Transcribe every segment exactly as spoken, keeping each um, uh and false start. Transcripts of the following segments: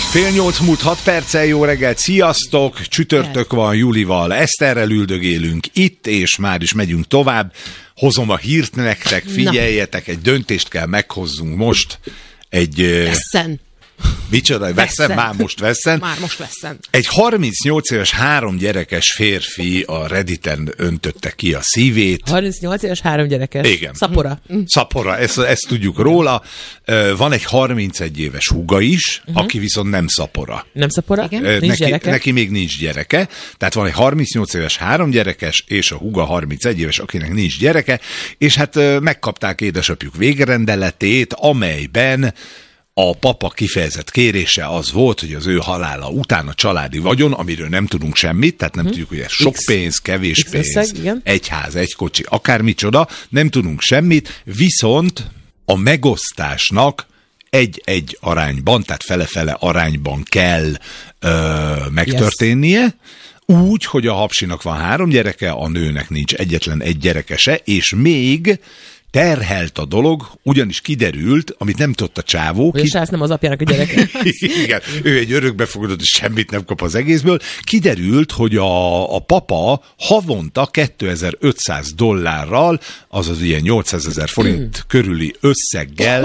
Fél nyolc múlt hat perccel, jó reggelt, sziasztok! Csütörtök van, Julival, Eszterrel üldögélünk itt, és már is megyünk tovább. Hozom a hírt nektek, figyeljetek, egy döntést kell meghozzunk most. Egy... Veszen. Micsoda, veszem? Már most veszem. Már most veszem. Egy harmincnyolc éves három gyerekes férfi a Redditen öntötte ki a szívét. harmincnyolc éves három gyerekes? Igen. Szapora. Mm. Szapora, ezt, ezt tudjuk róla. Van egy harmincegy éves húga is, uh-huh. aki viszont nem szapora. Nem szapora? Igen. Nincs neki, gyereke? Neki még nincs gyereke. Tehát van egy harmincnyolc éves három gyerekes, és a húga harmincegy éves, akinek nincs gyereke, és hát megkapták édesapjuk végrendeletét, amelyben a papa kifejezett kérése az volt, hogy az ő halála után a családi vagyon, amiről nem tudunk semmit, tehát nem hmm. tudjuk, hogy ez sok X, pénz, kevés X pénz, összeg, egy ház, egy kocsi, akármicsoda, nem tudunk semmit, viszont a megosztásnak egy-egy arányban, tehát fele-fele arányban kell ö, megtörténnie, yes. Úgy, hogy a hapsinak van három gyereke, a nőnek nincs egyetlen egy gyerekese, és még terhelt a dolog, ugyanis kiderült, amit nem tudott a csávó. Ki... És ez nem az apjának a gyereke. Igen, ő egy örökbefogadott, és semmit nem kap az egészből. Kiderült, hogy a, a papa havonta kétezer-ötszáz dollárral, azaz ilyen nyolcszázezer forint körüli összeggel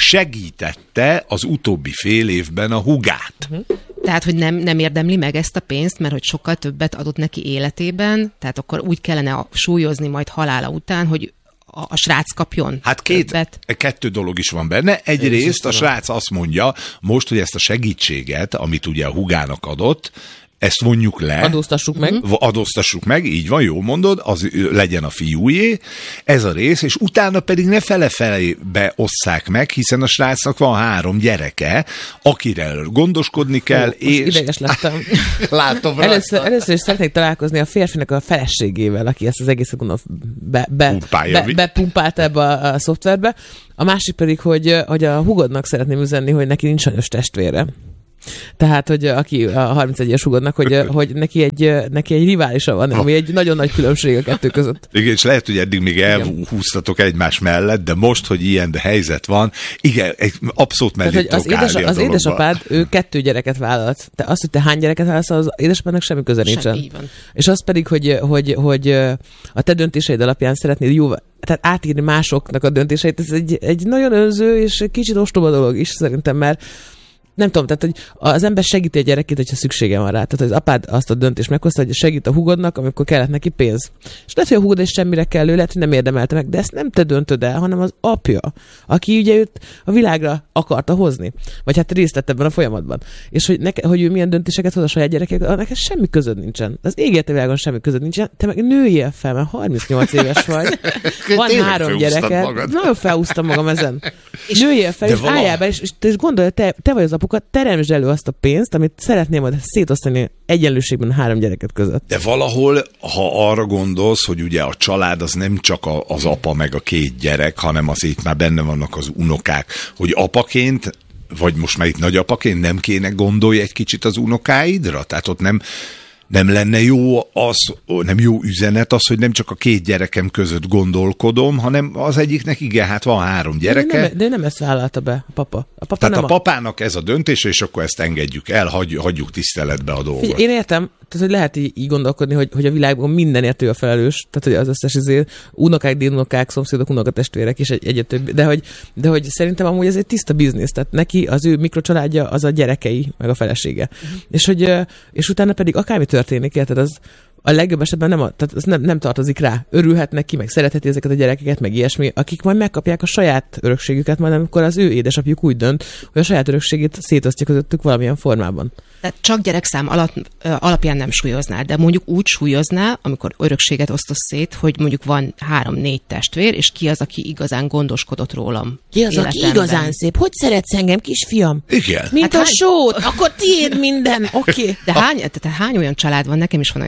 segítette az utóbbi fél évben a hugát. Tehát, hogy nem, nem érdemli meg ezt a pénzt, mert hogy sokkal többet adott neki életében, tehát akkor úgy kellene súlyozni majd halála után, hogy A, a srác kapjon. Hát két, kettő dolog is van benne. Egyrészt a srác azt mondja most, hogy ezt a segítséget, amit ugye a húgának adott, ezt vonjuk le. Adóztassuk meg. Adóztassuk meg, így van, jó mondod, az legyen a fiújé. Ez a rész, és utána pedig ne fele-felébe osszák meg, hiszen a srácnak van három gyereke, akire gondoskodni kell. Ó, és... ideges lettem. Látom először, először is szeretnék találkozni a férfinak a feleségével, aki ezt az egészet gondolom be, be, be, bepumpálta ebbe a, a szoftverbe. A másik pedig, hogy, hogy a hugodnak szeretném üzenni, hogy neki nincs anyós testvére. Tehát, hogy aki a harmincegyes hugodnak, hogy, hogy neki, egy, neki egy riválisa van, ami egy nagyon nagy különbség a kettő között. Igen, és lehet, hogy eddig még elhúztatok egymás mellett, de most, hogy ilyen de helyzet van, igen, egy abszolút mellé az, édes, az édesapád, ő kettő gyereket vállalt. Te azt, hogy te hány gyereket vállalsz, az édesapádnak semmi köze nincsen. Semmi, van. És az pedig, hogy, hogy, hogy a te döntéseid alapján szeretnéd jó, tehát átírni másoknak a döntéseit, ez egy, egy nagyon önző és kicsit ostoba dolog is szerintem, mert nem tudom, tehát, hogy az ember segíti a gyerekét, hogyha szüksége van rá. Tehát, hogy az apád azt a döntést meghozta, hogy segít a hugodnak, amikor kellett neki pénz. És lehet, hogy a hugod is semmire kellő, lehet, hogy nem érdemelte meg, de ezt nem te döntöd el, hanem az apja, aki ugye őt a világra akarta hozni. Vagy hát részt vett ebben a folyamatban. És hogy, neke, hogy ő milyen döntéseket hoz a saját gyerekekkel, neked semmi közöd nincsen. Az égete világon semmi közöd nincsen. Te meg nőjél fel, mert harmincnyolc éves vagy. Van három gyereke. Nagyon felhúztam magam ezen. És nőjél fel, és vala... álljál be, és, és, és gondolj, te, te vagy az apukat, teremtsd elő azt a pénzt, amit szeretnél majd szétosztani egyenlőségben a három gyereket között. De valahol, ha arra gondolsz, hogy ugye a család az nem csak a, az apa meg a két gyerek, hanem az itt már benne vannak az unokák, hogy apaként, vagy most már itt nagyapaként nem kéne gondolj egy kicsit az unokáidra? Tehát ott nem... Nem lenne jó az, nem jó üzenet az, hogy nem csak a két gyerekem között gondolkodom, hanem az egyiknek igen, hát van három gyereke. De nem, de nem ezt vállalta be a papa. A papa Tehát nem a papának ez a döntése, és akkor ezt engedjük el, hagy, hagyjuk tiszteletbe a dolgot. Figyelj, én értem, tehát, hogy lehet így, így gondolkodni, hogy, hogy a világban mindenért ő a felelős, tehát hogy az összes izé, unokák, dédunokák, szomszédok, unokatestvérek és egy, egyet több, de hogy, de hogy szerintem amúgy ez egy tiszta biznisz, tehát neki az ő mikrocsaládja az a gyerekei, meg a felesége. Uh-huh. És, hogy, és utána pedig akármi történik, érted, az a legjobb esetben nem, a, tehát az nem, nem tartozik rá. Örülhet neki, meg szeretheti ezeket a gyerekeket, meg ilyesmi, akik majd megkapják a saját örökségüket, majd amikor az ő édesapjuk úgy dönt, hogy a saját örökségét szétosztja közöttük valamilyen formában. Tehát csak gyerekszám alap, alapján nem súlyozná, de mondjuk úgy súlyozná, amikor örökséget osztasz szét, hogy mondjuk van három-négy testvér, és ki az, aki igazán gondoskodott rólam. Ki az, aki igazán szép? Hogy szeretsz engem, kisfiam? Igen. Mint hát a hány... sót, akkor tiéd minden. Oké. Okay. De hány, tehát hány olyan család van, nekem is van olyan ismerős,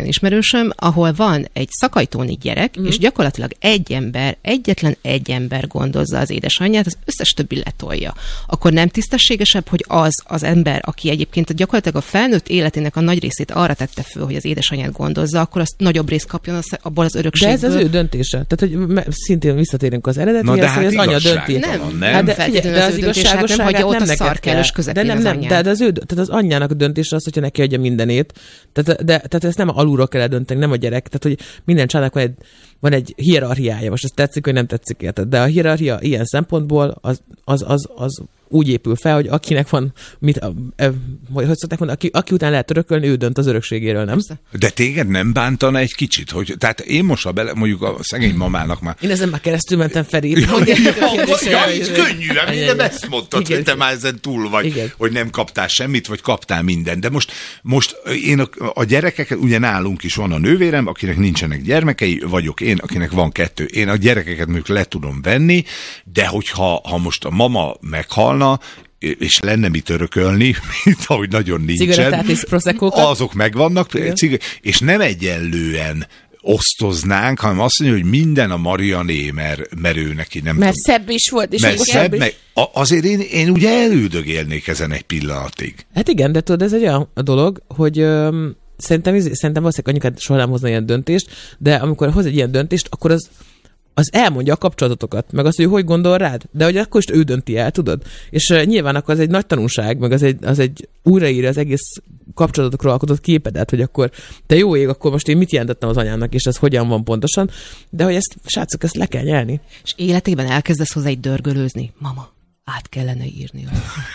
ismerősöm, ahol van egy szakajtóni gyerek, mm. és gyakorlatilag egy ember, egyetlen egy ember gondozza az édesanyját, az összes többi letolja. Akkor nem tisztességesebb, hogy az az ember, aki egyébként gyakorlatilag a felnőtt életének a nagy részét arra tette föl, hogy az édesanyját gondozza, akkor azt nagyobb részt kapjon az, abból az örökségből. De ez az ő döntése. Tehát, hogy szintén visszatérünk az eredetihez, Na, hát hogy az anya dönti. Nem, nem. Hát de, feltétlenül de az az ő döntése, hát nem hagyja ott a szarkelős közepén de nem, az nem, anyját. de az, ő, tehát az anyjának a döntése az, hogyha neki adja mindenét. Tehát, de, tehát ezt nem alulról kell eldönteni, nem a gyerek. Tehát, hogy minden családnak van egy, van egy hierarchiája. Most ez tetszik, hogy nem tetszik érted. De a hierarchia ilyen szempontból az, az, az, az úgy épül fel, hogy akinek van, mit, e, hogy szokták mondani, aki, aki után lehet örökölni, ő dönt az örökségéről, nem? De téged nem bántana egy kicsit, hogy, tehát én most, ha bele, mondjuk a szegény mamának már... Én ezen már keresztül mentem, Feri. Ja, így könnyű, nem ezt mondtad, igen, hogy te már ezen túl vagy, igen. Hogy nem kaptál semmit, vagy kaptál mindent. De most, most én a, a gyerekeket, ugye nálunk is van a nővérem, akinek nincsenek gyermekei, vagyok én, akinek van kettő. Én a gyerekeket mondjuk le tudom venni, de hogyha ha most a mama meghalna, és lenne mit örökölni, mint ahogy nagyon nincsen. Cigarettát és proseccókat. Azok megvannak, cig- és nem egyenlően osztoznánk, hanem azt mondja, hogy minden a Mariané, mert, mert ő neki nem Mert tudom. szebb is volt. És mert szebb, is. meg, a, azért én, én ugye elődögélnék ezen egy pillanatig. Hát igen, de tudod, ez egy olyan dolog, hogy öm, szerintem, szerintem valószínűleg anyukát soha nem hozna ilyen döntést, de amikor hoz egy ilyen döntést, akkor az az elmondja a kapcsolatokat, meg azt, hogy hogy gondol rád, de hogy akkor is ő dönti el, tudod? És uh, nyilván akkor az egy nagy tanulság, meg az egy, az egy újraírja az egész kapcsolatokról alkotott képedet, hogy akkor te jó ég, akkor most én mit jelentettem az anyámnak, és ez hogyan van pontosan, de hogy ezt, srácok, ezt le kell nyelni. És életében elkezdesz hozzá egy dörgölőzni. Mama, át kellene írni.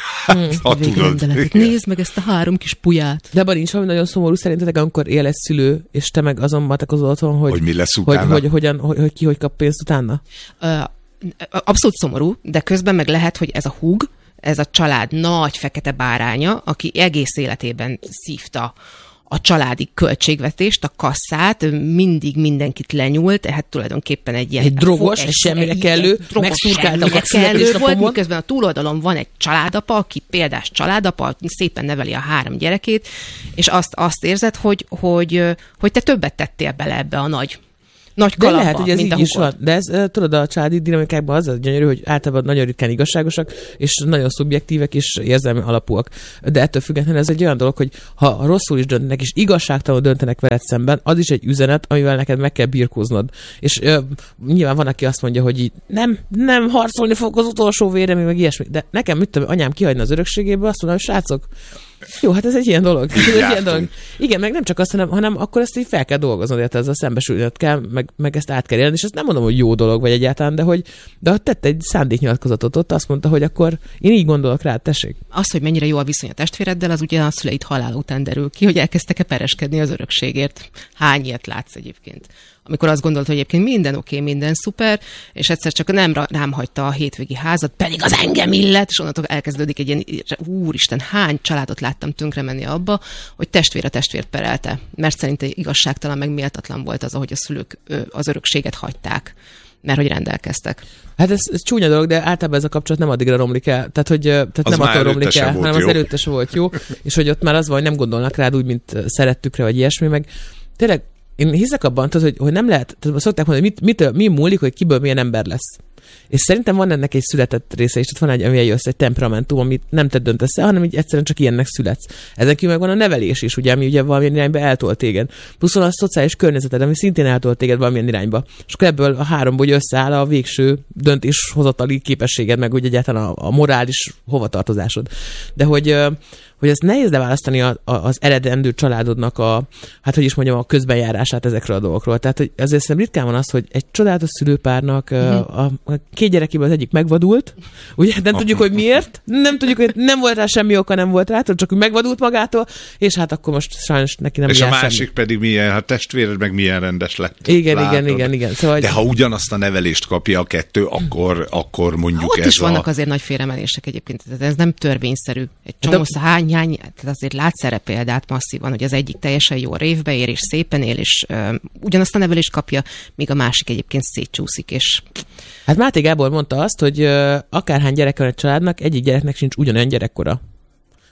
Ha tudod. Nézd meg ezt a három kis puját. De abban nincs valami nagyon szomorú szerintetek, amikor él egy szülő, és te meg azon matekozol otthon, hogy, hogy mi lesz hogy, utána? hogy, hogyan, hogy, hogy ki hogy kap pénzt utána? Uh, abszolút szomorú, de közben meg lehet, hogy ez a húg, ez a család nagy fekete báránya, aki egész életében szívta a családi költségvetést, a kasszát, mindig mindenkit lenyúlt, tehát tulajdonképpen egy ilyen... Egy drogos, egy semmire kellő, megszurkáltak a születésnapomon. Miközben a túloldalon van egy családapa, aki példás családapa, szépen neveli a három gyerekét, és azt, azt érzed, hogy, hogy, hogy te többet tettél bele ebbe a nagy Nagy kalapba, de lehet, hogy ez mint így is van. De ez, tudod, a családi dinamikákban az a gyönyörű, hogy általában nagyon ritkán igazságosak, és nagyon szubjektívek és érzelmi alapúak. De ettől függetlenül ez egy olyan dolog, hogy ha rosszul is döntenek, és igazságtalanul döntenek veled szemben, az is egy üzenet, amivel neked meg kell birkóznod. És ö, nyilván van, aki azt mondja, hogy így, nem, nem harcolni fog az utolsó véremig, meg ilyesmi. De nekem, mit tudom, anyám kihagyna az örökségéből, azt mondom, hogy srácok, jó, hát ez egy ilyen dolog. Ez egy ilyen dolog. Igen, meg nem csak azt, hanem, hanem akkor ezt így fel kell dolgoznod, illetve ezzel szembesülnöd kell, meg, meg ezt át kell élni, és ezt nem mondom, hogy jó dolog vagy egyáltalán, de hogy de tett egy szándéknyilatkozatot ott, azt mondta, hogy akkor én így gondolok rá, tessék. Az, hogy mennyire jó a viszony a testvéreddel, az ugye a szüleid halál után derül ki, hogy elkezdtek-e pereskedni az örökségért. Hány ilyet látsz egyébként? Amikor azt gondolt, hogy egyébként minden oké, okay, minden szuper, és egyszer csak nem rám hagyta a hétvégi házat, pedig az engem illet, és onnantól elkezdődik egy ilyen, úristen, hány családot láttam tönkre menni abba, hogy testvér a testvért perelte, mert szerintem igazságtalan, meg méltatlan volt az, ahogy a szülők az örökséget hagyták, mert hogy rendelkeztek. Hát ez, ez csúnya dolog, de általában ez a kapcsolat nem addigra romlik el. Tehát, hogy tehát nem attól romlik el, hanem jó. Az előtte se volt jó, és hogy ott már az van, hogy nem gondolnak rád úgy, mint szerettükre, vagy ilyesmi, meg tényleg én hiszek abban, hogy, hogy nem lehet, tehát szokták mondani, hogy mit, mit, mi múlik, hogy kiből milyen ember lesz. És szerintem van ennek egy született része, és ott van egy, ami jössz, egy temperamentum, amit nem te döntesz el, hanem így egyszerűen csak ilyennek születsz. Ezen kívül meg van a nevelés is, ugye, ami ugye valamilyen irányba eltolt téged. Plusz van a szociális környezeted, ami szintén eltolt téged valamilyen irányba. És akkor ebből a háromból összeáll a végső döntéshozatali képességed, meg ugye egyáltalán a, a morális hovatartozásod. De hogy hogy ezt nehéz leválasztani a, a, az eredendő családodnak a, hát hogy is mondjam, a közbenjárását ezekről a dolgokról. Tehát, hogy azért szerintem ritkán van az, hogy egy csodálatos szülőpárnak mm. a, a két gyerekéből az egyik megvadult, ugye nem tudjuk, hogy miért, nem tudjuk, hogy nem volt rá semmi oka, nem volt rá, csak úgy megvadult magától, és hát akkor most sajnos neki nem és jár a másik semmi. pedig milyen, hát testvéred meg milyen rendes lett. Igen, látod. igen, igen, igen. Szóval, de ha ugyanazt a nevelést kapja a kettő, akkor, akkor mondjuk ott ez is vannak a... azért nagy félremenések egyébként, tehát ez nem törvényszerű. Egy csomó de... hány, hány, tehát azért látsz erre példát masszívan, hogy az egyik teljesen jó révbe ér, és szépen él, és ö, ugyanazt a nevelést kapja, míg a másik egyébként szétcsúszik, és... Hát Máté Gábor mondta azt, hogy ö, akárhány gyereke van egy családnak, egyik gyereknek sincs ugyanolyan gyerekkora.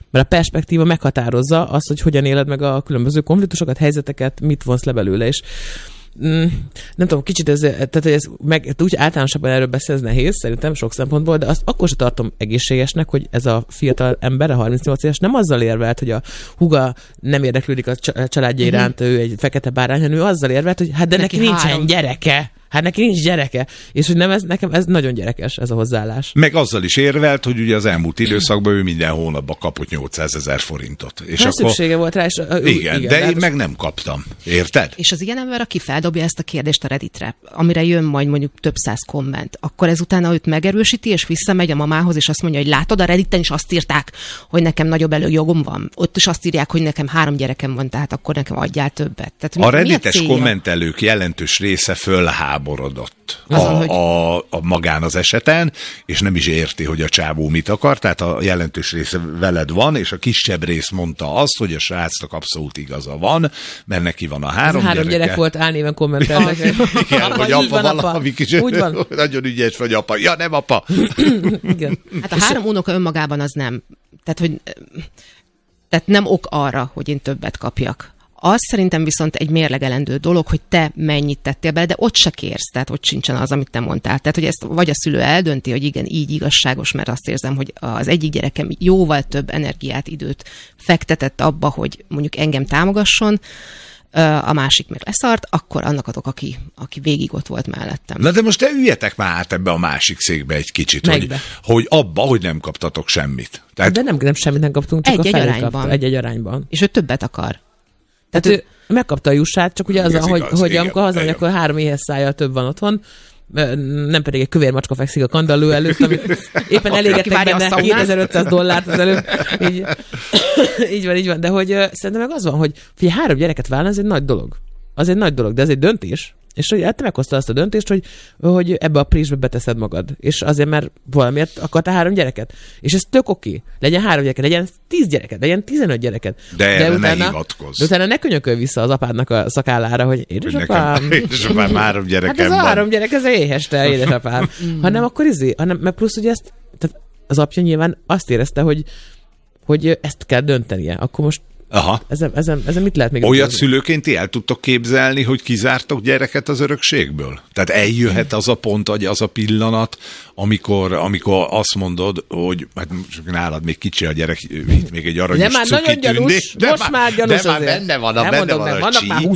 Mert a perspektíva meghatározza azt, hogy hogyan éled meg a különböző konfliktusokat, helyzeteket, mit vonsz le belőle, és mm, nem tudom, kicsit ez, tehát ez meg, úgy általánosabban erről beszélni nehéz, szerintem sok szempontból, de azt akkor sem tartom egészségesnek, hogy ez a fiatal ember, a harmincnyolc éves nem azzal érvelt, hogy a húga nem érdeklődik a családja iránt, ő egy fekete bárány, hanem ő azzal érvelt, hogy hát de neki, neki nincsen három. gyereke. Hát neki nincs gyereke. És hogy nem ez, nekem ez nagyon gyerekes, ez a hozzáállás. Meg azzal is érvelt, hogy ugye az elmúlt időszakban ő minden hónapban kapott nyolcszázezer forintot. És hát akkor... szüksége volt rá, és... Igen, igen, de én meg nem kaptam. Érted? És az ilyen ember, aki feldobja ezt a kérdést a Redditre, amire jön majd mondjuk több száz komment, akkor ezután őt megerősíti, és visszamegy a mamához, és azt mondja, hogy látod, a Redditen is azt írták, hogy nekem nagyobb előjogom van. Ott is azt írják, hogy nekem három gyerekem van, tehát akkor nekem adjál többet. Tehát a reddites kommentelők jelentős része fölháborodott Azon, a, hogy... a, a magán az eseten, és nem is érti, hogy a csávó mit akar, tehát a jelentős része veled van, és a kisebb rész mondta azt, hogy a srácnak abszolút igaza van, mert neki van a három, három gyereke. gyerek volt, álnéven kommentelnek. Igen, apa, hogy apa van, valami kis, van. nagyon ügyes vagy apa. Ja, nem apa. Igen. Hát a három unoka önmagában az nem. Tehát, hogy, tehát nem ok arra, hogy én többet kapjak. Az szerintem viszont egy mérlegelendő dolog, hogy te mennyit tettél bele, de ott se kérsz, tehát ott sincsen az, amit te mondtál. Tehát, hogy ezt vagy a szülő eldönti, hogy igen, így igazságos, mert azt érzem, hogy az egyik gyerekem jóval több energiát, időt fektetett abba, hogy mondjuk engem támogasson, a másik meg leszart, akkor annak adok, aki, aki végig ott volt mellettem. Na de most te üljetek már át ebbe a másik székbe egy kicsit, hogy, hogy abba, hogy nem kaptatok semmit. Tehát... De nem, nem semmit nem kaptunk, csak egy, a egy arányban. Egy-egy arányban. És ő többet akar. Tehát ő, ő megkapta a jussát, csak ugye az, az hogy, igaz, hogy igen, amikor hazamegy, akkor három éhes szájjal több van otthon, nem pedig egy kövér macska fekszik a kandalló előtt, amit éppen elégettek benne kétezer-ötszáz dollárt az előbb. Így, így van, így van. De hogy uh, szerintem meg az van, hogy figyelj, három gyereket vállalni, ez egy nagy dolog. Az egy nagy dolog, de ez egy döntés. És hogy te meghoztad azt a döntést, hogy, hogy ebbe a présbe beteszed magad. És azért, mert valamiért akartál három gyereket. És ez tök oké. Legyen három gyereket, legyen tíz gyereket, legyen tizenöt gyereket. De, de erre utána, ne hivatkozz. De utána ne könyökölj vissza az apádnak a szakállára, hogy édesapám. Édesapám, három gyerekem hát ez van. a három gyerek, ez éheste, édesapám. Hanem akkor izé, hanem, mert plusz ugye ezt, tehát az apja nyilván azt érezte, hogy, hogy ezt kell döntenie. Akkor most Aha. Ezen, ezen, ezen mit lehet még... Olyat szülőként ti el tudtok képzelni, hogy kizártok gyereket az örökségből? Tehát eljöhet az a pont, vagy az a pillanat, amikor, amikor azt mondod, hogy hát nálad még kicsi a gyerek, itt még egy aranyos cuki tűnni. De most már gyanús de azért. már benne van a, nem benne mondom, van nem, a vannak csí. már húsz